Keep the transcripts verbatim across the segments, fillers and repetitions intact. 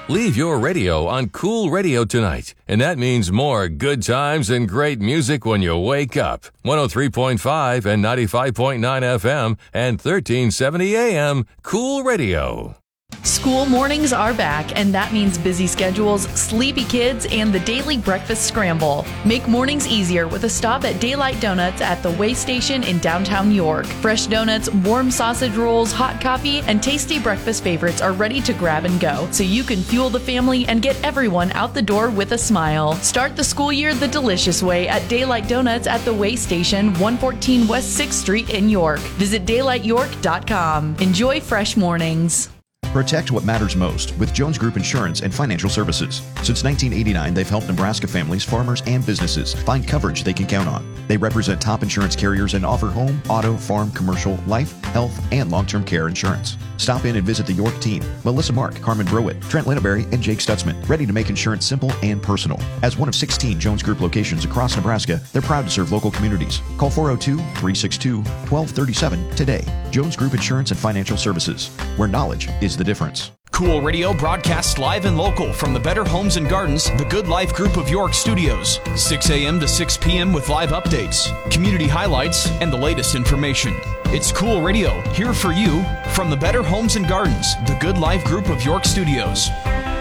Leave your radio on Cool Radio tonight, and that means more good times and great music when you wake up. one oh three point five and ninety-five point nine F M and thirteen seventy A M, Cool Radio. School mornings are back, and that means busy schedules, sleepy kids, and the daily breakfast scramble. Make mornings easier with a stop at Daylight Donuts at the Way Station in downtown York. Fresh donuts, warm sausage rolls, hot coffee, and tasty breakfast favorites are ready to grab and go, so you can fuel the family and get everyone out the door with a smile. Start the school year the delicious way at Daylight Donuts at the Way Station, one fourteen West sixth Street in York. Visit daylight york dot com. Enjoy fresh mornings. Protect what matters most with Jones Group Insurance and Financial Services. Since nineteen eighty-nine, they've helped Nebraska families, farmers, and businesses find coverage they can count on. They represent top insurance carriers and offer home, auto, farm, commercial, life, health, and long-term care insurance. Stop in and visit the York team. Melissa Mark, Carmen Browett, Trent Linneberry, and Jake Stutzman, ready to make insurance simple and personal. As one of sixteen Jones Group locations across Nebraska, they're proud to serve local communities. Call four oh two, three six two, one two three seven today. Jones Group Insurance and Financial Services, where knowledge is the difference. Cool Radio broadcasts live and local from the Better Homes and Gardens, the Good Life Group of York studios. six a.m. to six p.m. with live updates, community highlights, and the latest information. It's Cool Radio, here for you from the Better Homes and Gardens, the Good Life Group of York studios.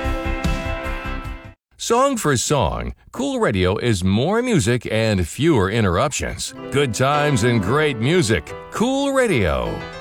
Song for song, Cool Radio is more music and fewer interruptions. Good times and great music. Cool Radio.